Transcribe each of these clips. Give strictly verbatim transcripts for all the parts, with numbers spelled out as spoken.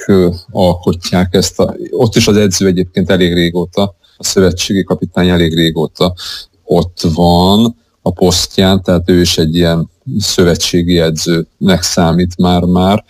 alkotják ezt. A, ott is az edző egyébként elég régóta, a szövetségi kapitány elég régóta ott van a posztján, tehát ő is egy ilyen szövetségi edzőnek számít már-már,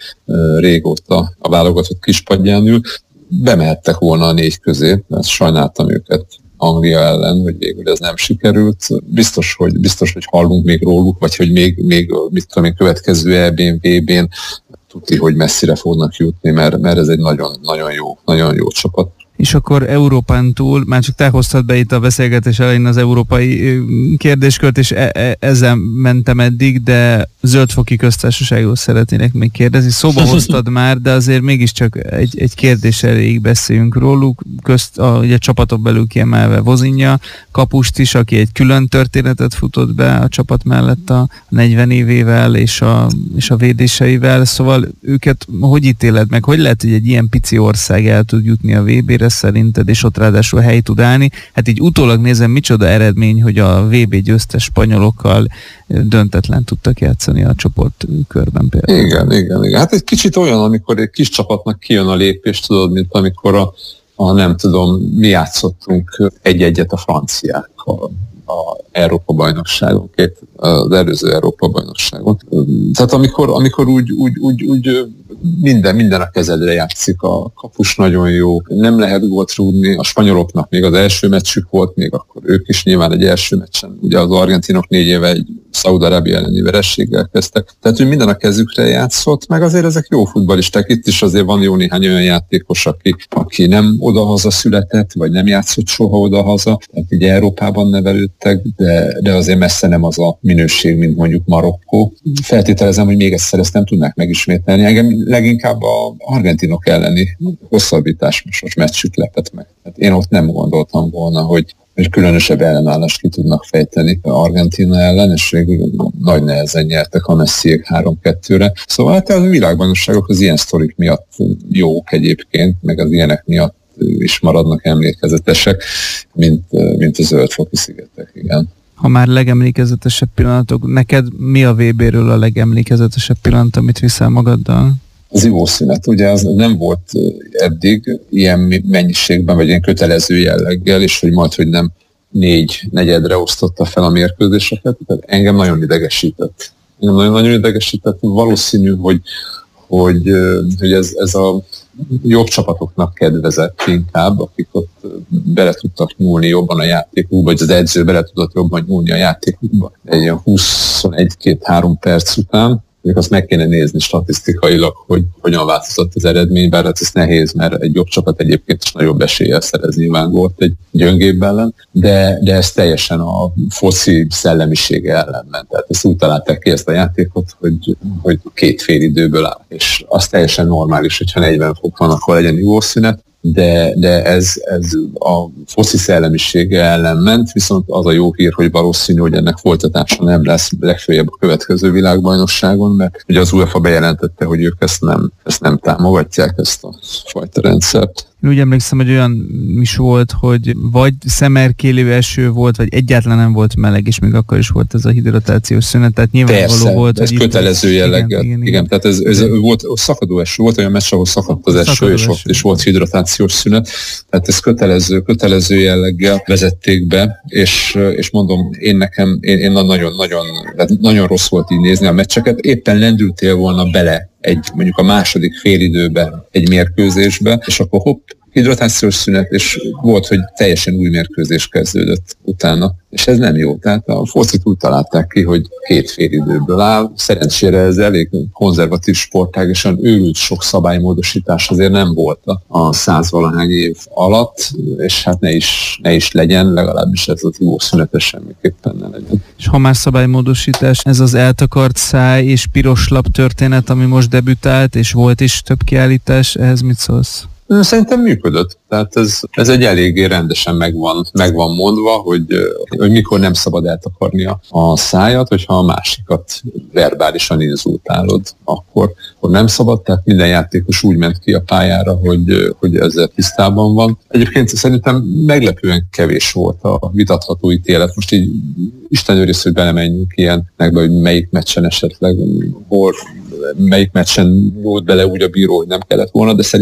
régóta a válogatott kispadján ül. Bemehettek volna a négy közé, mert sajnáltam őket Anglia ellen, hogy végül ez nem sikerült. Biztos, hogy, biztos, hogy hallunk még róluk, vagy hogy még, még mit tudom én, következő é bén, vé bén tudni, hogy messzire fognak jutni, mert, mert ez egy nagyon, nagyon jó, nagyon jó csapat. És akkor Európán túl, már csak te hoztad be itt a beszélgetés elején az európai kérdéskört, és e- e- ezzel mentem eddig, de Zöld-foki Köztársaságról szeretnének még kérdezni. Szóba hoztad már, de azért mégiscsak egy, egy kérdés elég beszéljünk róluk. Közt a, ugye, csapatok belül kiemelve Vozinja, kapust is, aki egy külön történetet futott be a csapat mellett a negyven évével és a, és a védéseivel. Szóval őket hogy ítéled meg? Hogy lehet, hogy egy ilyen pici ország el tud jutni a vé bére szerinted, és ott ráadásul hely tud állni? Hát így utólag nézem, micsoda eredmény, hogy a vé bé győztes spanyolokkal döntetlen tudtak játszani a csoport körben például. Igen, igen, igen. Hát egy kicsit olyan, amikor egy kis csapatnak kijön a lépés, tudod, mint amikor a, a nem tudom, mi játszottunk egy-egyet a franciákkal a Európa-bajnokságon, két, az előző Európa-bajnokságon. Tehát amikor, amikor úgy, úgy, úgy, úgy minden, minden a kezedre játszik, a kapus nagyon jó, nem lehet gólt rúgni, a spanyoloknak még az első meccsük volt, még akkor ők is nyilván egy első meccsen, ugye az argentinok négy éve egy Szaúd-Arábia elleni verességgel kezdtek. Tehát, hogy minden a kezükre játszott, meg azért ezek jó futballisták. Itt is azért van jó néhány olyan játékos, aki, aki nem odahaza született, vagy nem játszott soha odahaza, tehát így Európában nevelődtek, de, de azért messze nem az a minőség, mint mondjuk Marokkó. Feltételezem, hogy még egyszer ezt nem tudnák megismételni. Engem leginkább az argentinok elleni hosszabbításmos meccsük lepett meg. Tehát én ott nem gondoltam volna, hogy hogy különösebb ellenállást ki tudnak fejteni Argentína ellen, és végül nagy nehezen nyertek a Messiék három kettőre. Szóval hát a világbajnokságok az ilyen sztorik miatt jók egyébként, meg az ilyenek miatt is maradnak emlékezetesek, mint, mint a Zöld-foki szigetek, igen. Ha már legemlékezetesebb pillanatok, neked mi a vé béről a legemlékezetesebb pillanat, amit viszel magaddal? Az ivószünet, ugye az nem volt eddig ilyen mennyiségben, vagy ilyen kötelező jelleggel, és hogy majd, hogy nem négy negyedre osztotta fel a mérkőzéseket, tehát engem nagyon idegesített. Engem nagyon-nagyon idegesített. Valószínű, hogy, hogy, hogy ez, ez a jobb csapatoknak kedvezett inkább, akik ott bele tudtak nyúlni jobban a játékukba, vagy az edző bele tudott jobban nyúlni a játékukba. Egy ilyen huszonegy-két-három perc után, még azt meg kéne nézni statisztikailag, hogy hogyan változott az eredmény, bár hát ez nehéz, mert egy jobb csapat egyébként is nagyobb eséllyel szerez nyilván volt egy gyöngébb ellen, de, de ez teljesen a foci szellemisége ellen ment. Tehát ezt úgy találták ki ezt a játékot, hogy, hogy két fél időből áll. És az teljesen normális, hogyha negyven fok van, akkor legyen ivószünet, de, de ez, ez a foci szellemisége ellen ment, viszont az a jó hír, hogy valószínű, hogy ennek folytatása nem lesz legfeljebb a következő világbajnokságon, mert ugye az UEFA bejelentette, hogy ők ezt nem, ezt nem támogatják, ezt a fajta rendszert. Én úgy emlékszem, hogy olyan is volt, hogy vagy szemerkélő eső volt, vagy egyáltalán nem volt meleg, és még akkor is volt ez a hidratációs szünet, tehát nyilvánvaló volt, ez hogy kötelező itt... jelleggel. Igen, igen, igen, igen, tehát ez, ez volt szakadó eső, volt olyan meccs, ahol szakadt az eső, és ott is volt hidratációs szünet, tehát ez kötelező, kötelező jelleggel vezették be, és, és mondom, én nekem, én, én nagyon-nagyon, nagyon rossz volt így nézni a meccseket, éppen lendültél volna bele egy, mondjuk a második félidőben egy mérkőzésbe, és akkor hopp, hidratációs szünet, és volt, hogy teljesen új mérkőzés kezdődött utána. És ez nem jó. Tehát a focit úgy találták ki, hogy két félidőből áll. Szerencsére ez elég konzervatív sportág, és olyan őrült sok szabálymódosítás azért nem volt a százvalahány év alatt, és hát ne is, ne is legyen, legalábbis ez az ivószünetes semmiképpen ne legyen. És ha már szabálymódosítás, ez az eltakart száj és piros lap történet, ami most debütált, és volt is több kiállítás, ehhez mit szólsz? Szerintem működött. Tehát ez, ez egy eléggé rendesen megvan, megvan mondva, hogy, hogy mikor nem szabad eltakarni a, a szájat, hogyha a másikat verbálisan inzultálod, akkor, akkor nem szabad. Tehát minden játékos úgy ment ki a pályára, hogy, hogy ezzel tisztában van. Egyébként szerintem meglepően kevés volt a vitatható ítélet. Most így Isten őriz, hogy belemenjünk ilyenekbe, hogy melyik meccsen esetleg, hol, melyik meccsen volt bele úgy a bíró, hogy nem kellett volna, de